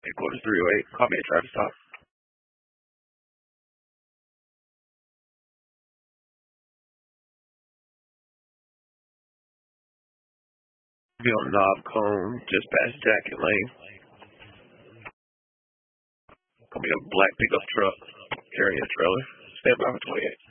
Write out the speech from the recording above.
Headquarters 308. Call me a traffic stop. Be on Knob Cone, just past Jacket Lane. Gonna be a black pickup truck carrying a trailer. Stand by for 28.